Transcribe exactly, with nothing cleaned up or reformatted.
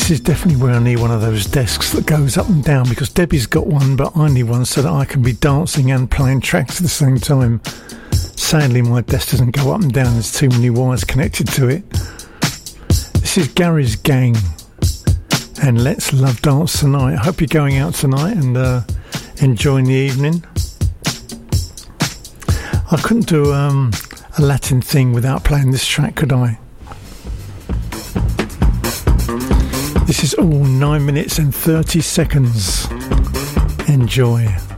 This is definitely where I need one of those desks that goes up and down, because Debbie's got one, but I need one so that I can be dancing and playing tracks at the same time. Sadly, my desk doesn't go up and down. There's too many wires connected to it. This is Gary's Gang, and Let's Love Dance Tonight. I hope you're going out tonight and uh, enjoying the evening. I couldn't do um, a Latin thing without playing this track, could I? This is all nine minutes and thirty seconds. Enjoy.